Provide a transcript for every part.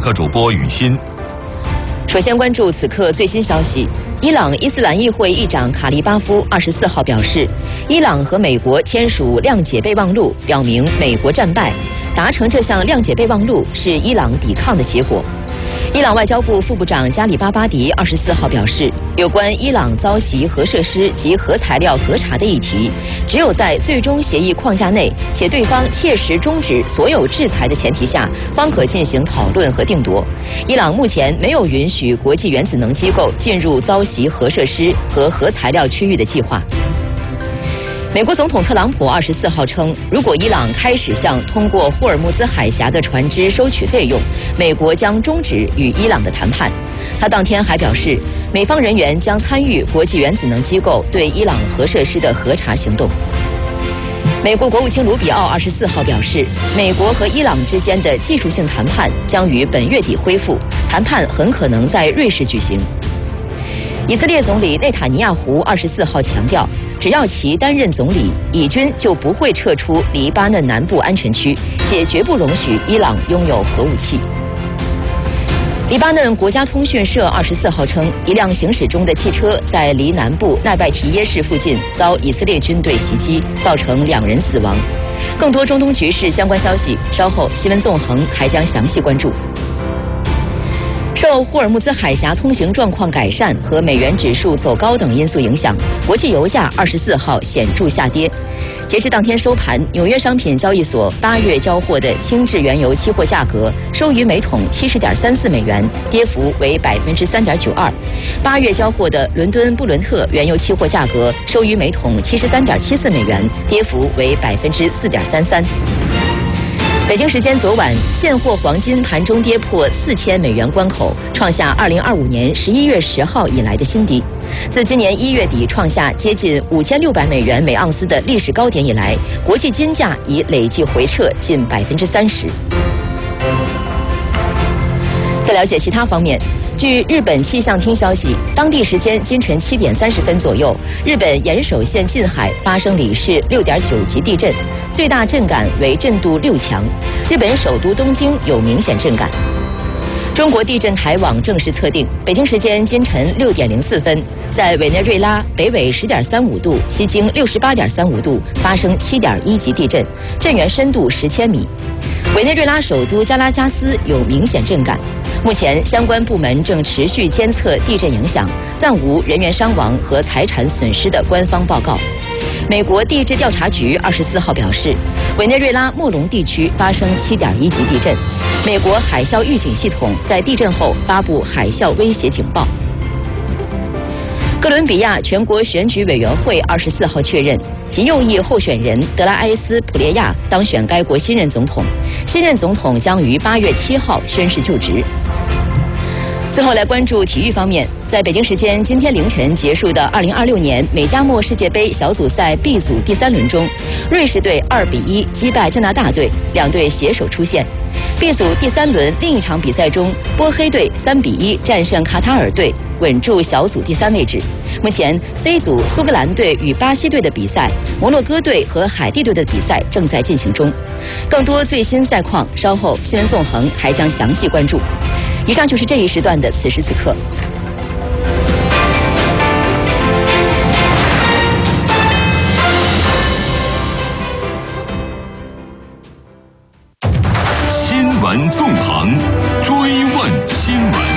刻主播雨欣。 首先关注此刻最新消息。伊朗伊斯兰议会议长卡利巴夫24号表示，伊朗和美国签署谅解备忘录，表明美国战败。达成这项谅解备忘录是伊朗抵抗的结果。伊朗外交部副部长加里巴巴迪24号表示，有关伊朗遭袭核设施及核材料核查的议题，只有在最终协议框架内，且对方切实终止所有制裁的前提下，方可进行讨论和定夺。伊朗目前没有允许国际原子能机构进入遭袭核设施和核材料区域的计划。美国总统特朗普24号称，如果伊朗开始向通过霍尔木兹海峡的船只收取费用，美国将终止与伊朗的谈判。他当天还表示，美方人员将参与国际原子能机构对伊朗核设施的核查行动。美国国务卿卢比奥24号表示，美国和伊朗之间的技术性谈判将于本月底恢复，谈判很可能在瑞士举行。以色列总理内塔尼亚胡24号强调，只要其担任总理，以军就不会撤出黎巴嫩南部安全区，且绝不容许伊朗拥有核武器。黎巴嫩国家通讯社24号称，一辆行驶中的汽车在离南部奈拜提耶市附近遭以色列军队袭击，造成2人死亡。更多中东局势相关消息，稍后新闻纵横还将详细关注。受霍尔木兹海峡通行状况改善和美元指数走高等因素影响，国际油价24号显著下跌。截至当天收盘，纽约商品交易所8月交货的轻质原油期货价格收于每桶70.34美元，跌幅为3.92%。8月交货的伦敦布伦特原油期货价格收于每桶73.74美元，跌幅为4.33%。北京时间昨晚，现货黄金盘中跌破4000美元关口，创下2025年11月10号以来的新低。自今年1月底创下接近5600美元每盎司的历史高点以来，国际金价已累计回撤近30%。在了解其他方面，据日本气象厅消息，当地时间今晨7点30分左右，日本岩手县近海发生里氏6.9级地震，最大震感为震度6强。日本首都东京有明显震感。中国地震台网正式测定，北京时间今晨6点04分，在委内瑞拉北纬10.35度、西经68.35度发生7.1级地震，震源深度10千米。委内瑞拉首都加拉加斯有明显震感。目前相关部门正持续监测地震影响，暂无人员伤亡和财产损失的官方报告。美国地质调查局24号表示，委内瑞拉莫隆地区发生7.1级地震，美国海啸预警系统在地震后发布海啸威胁警报。哥伦比亚全国选举委员会24号确认，极右翼候选人德拉埃斯普列亚当选该国新任总统，新任总统将于8月7号宣誓就职。最后来关注体育方面，在北京时间今天凌晨结束的2026年美加墨世界杯小组赛 B 组第3轮中，瑞士队2比1击败加拿大队，两队携手出线。B 组第3轮另一场比赛中，波黑队3比1战胜卡塔尔队，稳住小组第3位置。目前 C 组苏格兰队与巴西队的比赛，摩洛哥队和海地队的比赛正在进行中。更多最新赛况，稍后新闻纵横还将详细关注。以上就是这一时段的此时此刻。 新闻纵横，追问新闻。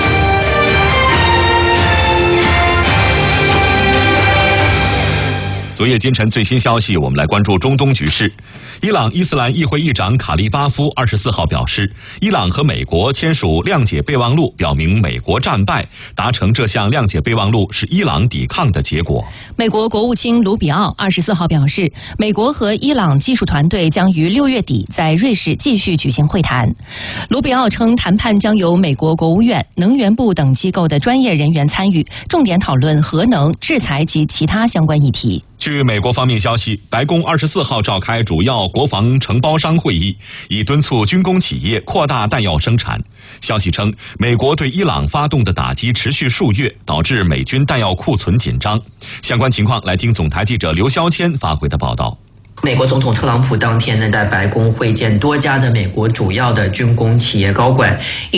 昨夜今晨最新消息，我们来关注中东局势。伊朗伊斯兰议会议长卡利巴夫24号表示，伊朗和美国签署谅解备忘录，表明美国战败。达成这项谅解备忘录是伊朗抵抗的结果。 美国国务卿卢比奥24号表示，美国和伊朗技术团队将于6月底在瑞士继续举行会谈。卢比奥称，谈判将由美国国务院、能源部等机构的专业人员参与，重点讨论核能、制裁及其他相关议题。 据美国方面消息，白宫24号召开主要国防承包商会议，以敦促军工企业扩大弹药生产。消息称，美国对伊朗发动的打击持续数月，导致美军弹药库存紧张。相关情况，来听总台记者刘肖谦发回的报道。 美国总统特朗普当天呢，在白宫会见多家的美国主要的军工企业高管。